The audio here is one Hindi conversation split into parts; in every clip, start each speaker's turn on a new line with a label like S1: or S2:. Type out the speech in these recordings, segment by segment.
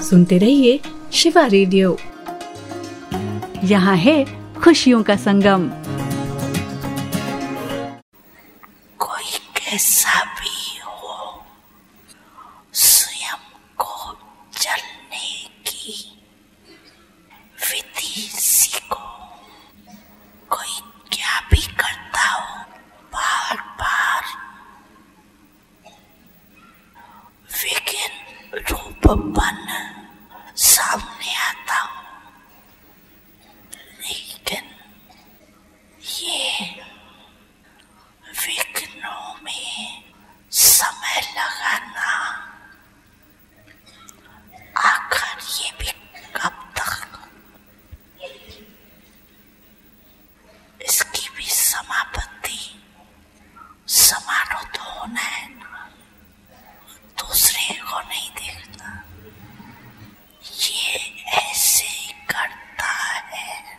S1: सुनते रहिए शिवा रेडियो। यहाँ है खुशियों का संगम।
S2: कोई कैसा भी हो, स्वयं को जलने की विधि सीखो। कोई क्या भी करता हो, बार बार विघ्न रूप बन सामने आता हो, लेकिन ये विघ्नों में समय लगाना, आखिर ये भी कब तक? इसकी भी समाप्ति समारोह तो होना है ना, दूसरे को नहीं देखना। ये ऐसे करता है,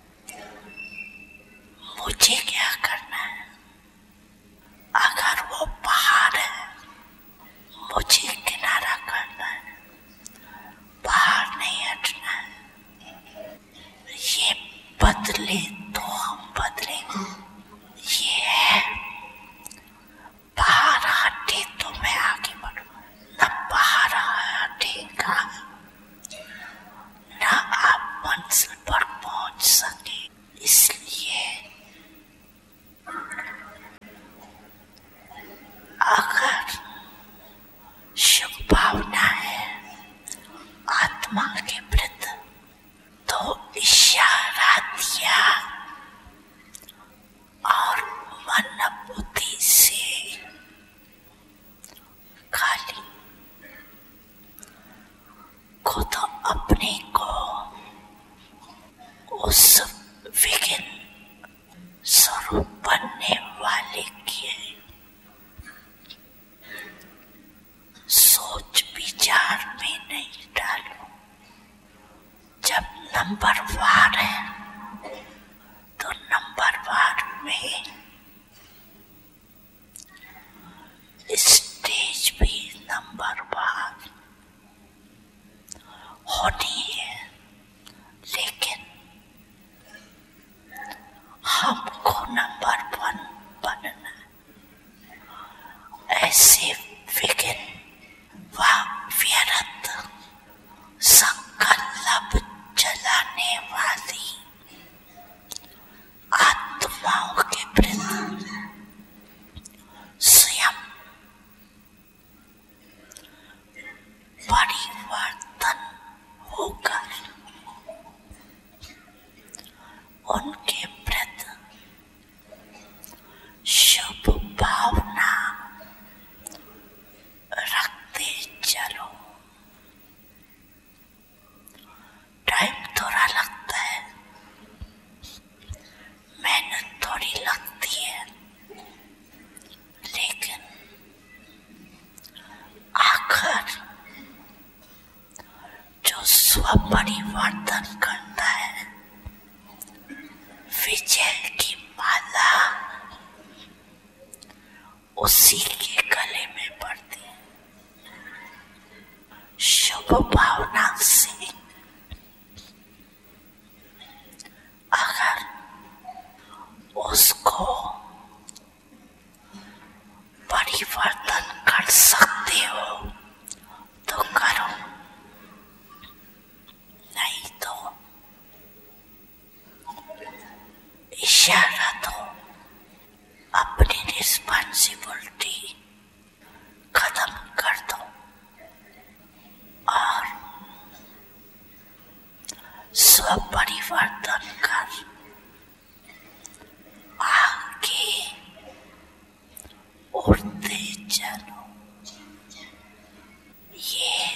S2: मुझे क्या करना है? अगर वो बाहर है, मुझे किनारा करना है, बाहर नहीं हटना है। ये बदले तो हम बदलेंगे। ये है बाहर हटे तो मैं आगे बढ़ूं, न बाहर हटेगा न आप मंजिल पर पहुंच सके। इसलिए अगर शुभ भावना है आत्मा के प्रति, तो इशारा दिया और मन बुद्धि से खाली खुद अपने को उस विघ्न स्वरूप बनने वाले के सोच विचार में नहीं डालो। जब नंबर वार है तो नंबर वार में स्टेज भी नंबर वार होनी है, लेकिन हमको नंबर 1 बनना। ऐसे विघ्न व व्यर्थ संकल्प जलाने वाली आत्माओं के प्रति स्वयं परिवर्तन होकर उनके प्रति शुभ भावना रखते चलो। टाइम थोड़ा लगता है, मेहनत थोड़ी लगती है, लेकिन आखिर जो स्व परिवर्तन करता है, विजय की माला उसी के गले में पड़ती है। शुभ भावना से अगर उसको परिवर्तन कर सकते हो तो करो, नहीं तो इशारा दो। अपनी रिस्पॉन्सिबिलिटी खत्म कर दो और स्व परिवर्तन कर आगे उड़ते चलो। ये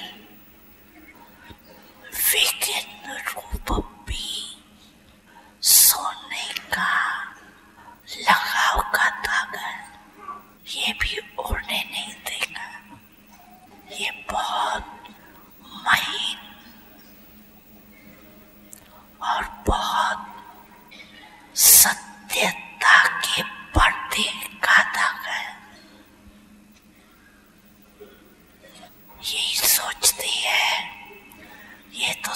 S2: विघ्न रूप भी सोने का लगाव का धागा, ये भी उड़ने नहीं देगा। ये बहुत महीन और बहुत सत्यता के पर्दे का धागा है। ये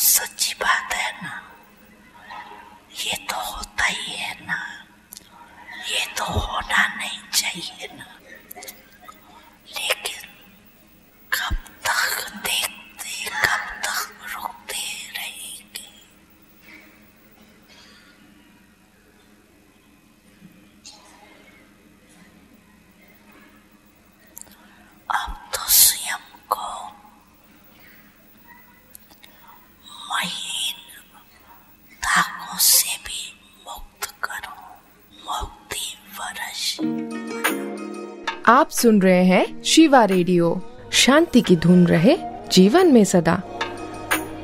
S2: सच्ची बात है ना, ये तो होता ही है ना, ये तो होना नहीं चाहिए ना, लेकिन कब तक देखते, कब तक रुकते रहेंगे। अब तो स्वयं को महीन धागों से भी मुक्त करो, मुक्ति वर्ष।
S3: आप सुन रहे हैं शिवा रेडियो। शांति की धुन रहे जीवन में सदा।